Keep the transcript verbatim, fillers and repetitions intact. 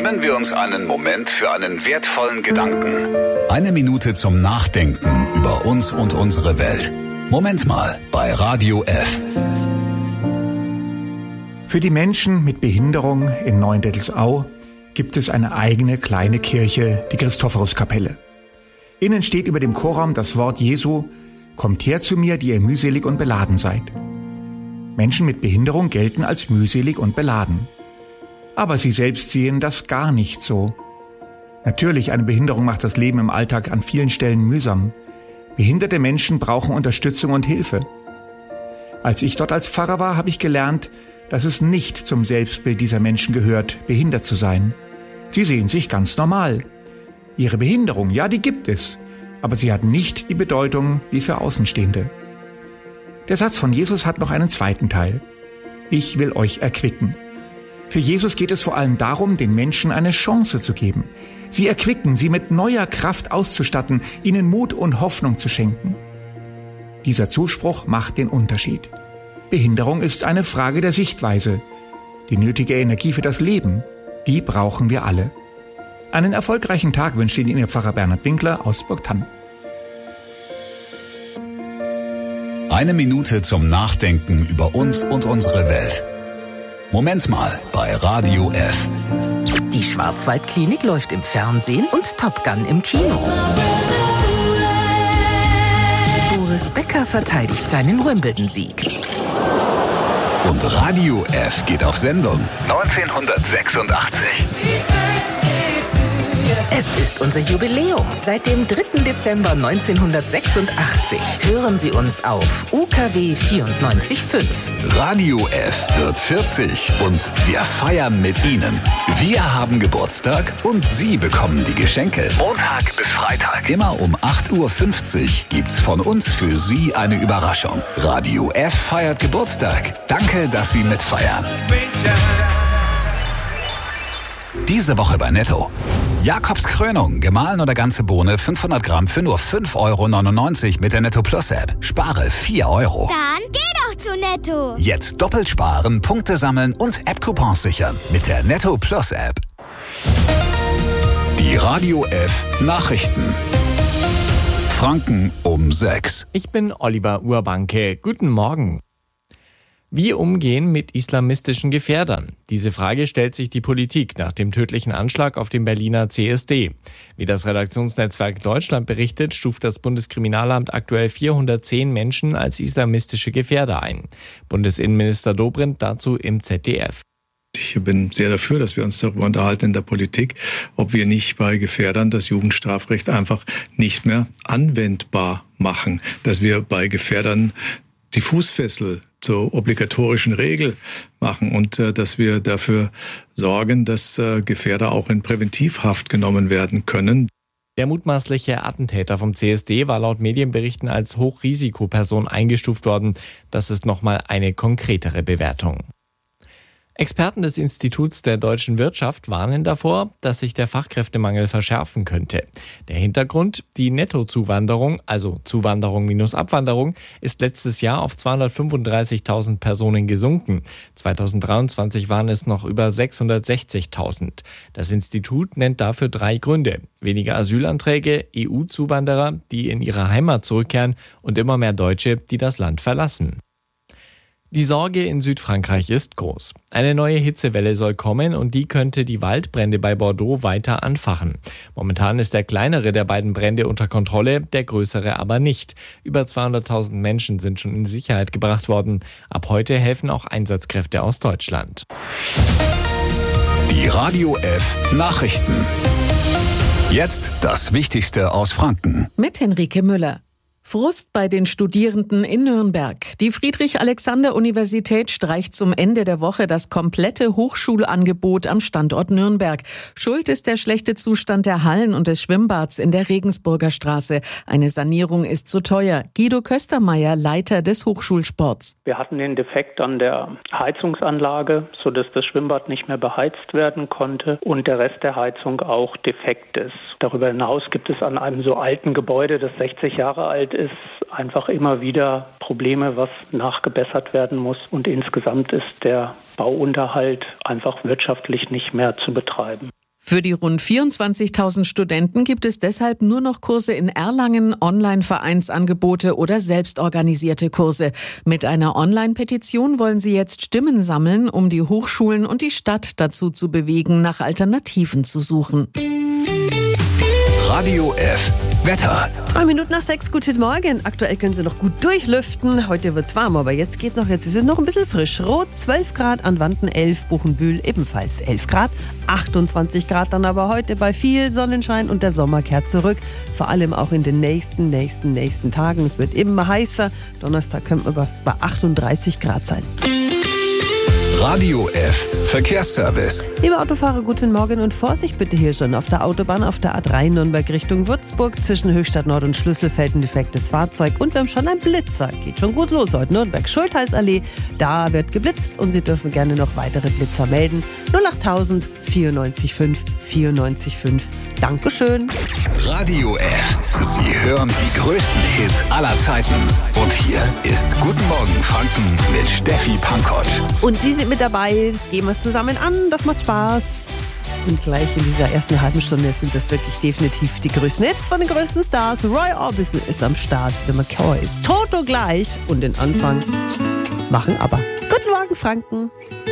Nehmen wir uns einen Moment für einen wertvollen Gedanken. Eine Minute zum Nachdenken über uns und unsere Welt. Moment mal bei Radio F. Für die Menschen mit Behinderung in Neuendettelsau gibt es eine eigene kleine Kirche, die Christophoruskapelle. Innen steht über dem Chorraum das Wort Jesu: Kommt her zu mir, die ihr mühselig und beladen seid. Menschen mit Behinderung gelten als mühselig und beladen. Aber sie selbst sehen das gar nicht so. Natürlich, eine Behinderung macht das Leben im Alltag an vielen Stellen mühsam. Behinderte Menschen brauchen Unterstützung und Hilfe. Als ich dort als Pfarrer war, habe ich gelernt, dass es nicht zum Selbstbild dieser Menschen gehört, behindert zu sein. Sie sehen sich ganz normal. Ihre Behinderung, ja, die gibt es, aber sie hat nicht die Bedeutung wie für Außenstehende. Der Satz von Jesus hat noch einen zweiten Teil. Ich will euch erquicken. Für Jesus geht es vor allem darum, den Menschen eine Chance zu geben. Sie erquicken, sie mit neuer Kraft auszustatten, ihnen Mut und Hoffnung zu schenken. Dieser Zuspruch macht den Unterschied. Behinderung ist eine Frage der Sichtweise. Die nötige Energie für das Leben, die brauchen wir alle. Einen erfolgreichen Tag wünscht Ihnen Ihr Pfarrer Bernhard Winkler aus Burgthann. Eine Minute zum Nachdenken über uns und unsere Welt. Moment mal bei Radio F. Die Schwarzwaldklinik läuft im Fernsehen und Top Gun im Kino. Boris Becker verteidigt seinen Wimbledon-Sieg. Und Radio F geht auf Sendung neunzehnhundertsechsundachtzig. Es ist unser Jubiläum. Seit dem dritten Dezember neunzehnhundertsechsundachtzig hören Sie uns auf U K W vierundneunzig Komma fünf. Radio F wird vierzig und wir feiern mit Ihnen. Wir haben Geburtstag und Sie bekommen die Geschenke. Montag bis Freitag. Immer um acht Uhr fünfzig gibt's von uns für Sie eine Überraschung. Radio F feiert Geburtstag. Danke, dass Sie mitfeiern. Diese Woche bei Netto. Jakobs Krönung, gemahlen oder ganze Bohne, fünfhundert Gramm für nur fünf Euro neunundneunzig mit der Netto Plus App. Spare vier Euro. Dann geh doch zu Netto. Jetzt doppelt sparen, Punkte sammeln und App-Coupons sichern mit der Netto Plus App. Die Radio F Nachrichten. Franken um sechs. Ich bin Oliver Urbanke. Guten Morgen. Wie umgehen mit islamistischen Gefährdern? Diese Frage stellt sich die Politik nach dem tödlichen Anschlag auf dem Berliner C S D. Wie das Redaktionsnetzwerk Deutschland berichtet, stuft das Bundeskriminalamt aktuell vierhundertzehn Menschen als islamistische Gefährder ein. Bundesinnenminister Dobrindt dazu im Z D F. Ich bin sehr dafür, dass wir uns darüber unterhalten in der Politik, ob wir nicht bei Gefährdern das Jugendstrafrecht einfach nicht mehr anwendbar machen. Dass wir bei Gefährdern die Fußfessel zur obligatorischen Regel machen und äh, dass wir dafür sorgen, dass äh, Gefährder auch in Präventivhaft genommen werden können. Der mutmaßliche Attentäter vom C S D war laut Medienberichten als Hochrisikoperson eingestuft worden. Das ist nochmal eine konkretere Bewertung. Experten des Instituts der deutschen Wirtschaft warnen davor, dass sich der Fachkräftemangel verschärfen könnte. Der Hintergrund: Die Nettozuwanderung, also Zuwanderung minus Abwanderung, ist letztes Jahr auf zweihundertfünfunddreißigtausend Personen gesunken. zweitausenddreiundzwanzig waren es noch über sechshundertsechzigtausend. Das Institut nennt dafür drei Gründe: weniger Asylanträge, E U-Zuwanderer, die in ihre Heimat zurückkehren, und immer mehr Deutsche, die das Land verlassen. Die Sorge in Südfrankreich ist groß. Eine neue Hitzewelle soll kommen und die könnte die Waldbrände bei Bordeaux weiter anfachen. Momentan ist der kleinere der beiden Brände unter Kontrolle, der größere aber nicht. Über zweihunderttausend Menschen sind schon in Sicherheit gebracht worden. Ab heute helfen auch Einsatzkräfte aus Deutschland. Die Radio F Nachrichten. Jetzt das Wichtigste aus Franken. Mit Henrike Müller. Frust bei den Studierenden in Nürnberg. Die Friedrich-Alexander-Universität streicht zum Ende der Woche das komplette Hochschulangebot am Standort Nürnberg. Schuld ist der schlechte Zustand der Hallen und des Schwimmbads in der Regensburger Straße. Eine Sanierung ist zu teuer. Guido Köstermeier, Leiter des Hochschulsports. Wir hatten den Defekt an der Heizungsanlage, sodass das Schwimmbad nicht mehr beheizt werden konnte und der Rest der Heizung auch defekt ist. Darüber hinaus gibt es an einem so alten Gebäude, das sechzig Jahre alt ist, einfach immer wieder Probleme, was nachgebessert werden muss. Und insgesamt ist der Bauunterhalt einfach wirtschaftlich nicht mehr zu betreiben. Für die rund vierundzwanzigtausend Studenten gibt es deshalb nur noch Kurse in Erlangen, Online-Vereinsangebote oder selbstorganisierte Kurse. Mit einer Online-Petition wollen sie jetzt Stimmen sammeln, um die Hochschulen und die Stadt dazu zu bewegen, nach Alternativen zu suchen. Radio F. Wetter. Zwei Minuten nach sechs, guten Morgen. Aktuell können Sie noch gut durchlüften. Heute wird's warm, aber jetzt geht's noch. Jetzt ist es noch ein bisschen frisch. Rot zwölf Grad, an Wanden elf, Buchenbühl ebenfalls elf Grad. achtundzwanzig Grad dann aber heute bei viel Sonnenschein und der Sommer kehrt zurück. Vor allem auch in den nächsten, nächsten, nächsten Tagen. Es wird immer heißer. Donnerstag könnte man bei achtunddreißig Grad sein. Radio F. Verkehrsservice. Liebe Autofahrer, guten Morgen und Vorsicht bitte hier schon auf der Autobahn auf der A drei Nürnberg Richtung Würzburg zwischen Höchstadt Nord und Schlüsselfeld ein defektes Fahrzeug und wir haben schon ein Blitzer. Geht schon gut los heute. Nürnberg-Schultheißallee, da wird geblitzt und Sie dürfen gerne noch weitere Blitzer melden. null achttausend vierundneunzig fünf vierundneunzig fünf. Dankeschön. Radio F. Sie hören die größten Hits aller Zeiten. Und hier ist Guten Morgen Franken mit Steffi Pankott. Und Sie sind mit dabei. Gehen wir es zusammen an. Das macht Spaß. Und gleich in dieser ersten halben Stunde sind das wirklich definitiv die größten Hits von den größten Stars. Roy Orbison ist am Start. The McCoys ist Toto gleich. Und den Anfang machen aber. Guten Morgen Franken.